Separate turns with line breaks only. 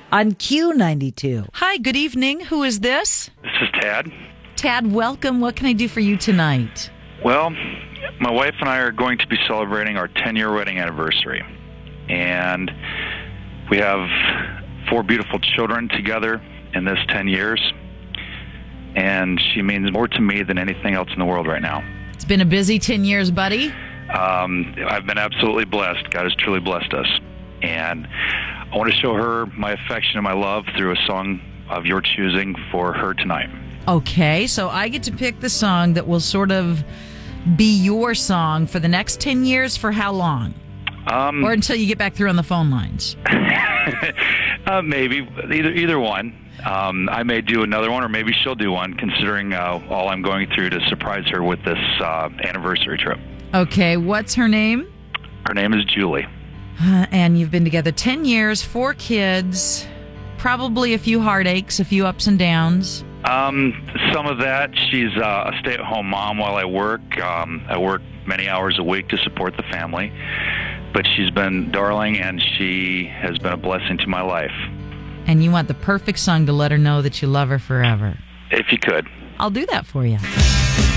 on Q92.
Hi, good evening. Who is this?
This is Tad.
Tad, welcome. What can I do for you tonight?
Well, my wife and I are going to be celebrating our 10-year wedding anniversary. And we have 4 beautiful children together in this 10 years. And she means more to me than anything else in the world right now.
It's been a busy 10 years, buddy.
I've been absolutely blessed. God has truly blessed us. And I want to show her my affection and my love through a song of your choosing for her tonight.
Okay, so I get to pick the song that will sort of be your song for the next 10 years. For how long? Or until you get back through on the phone lines?
Maybe. Either one. I may do another one, or maybe she'll do one, considering all I'm going through to surprise her with this anniversary trip.
Okay, what's her name?
Her name is Julie.
And you've been together 10 years, 4 kids, probably a few heartaches, a few ups and downs.
Some of that. She's a stay-at-home mom while I work. I work many hours a week to support the family. But she's been darling, and she has been a blessing to my life.
And you want the perfect song to let her know that you love her forever.
If you could.
I'll do that for you.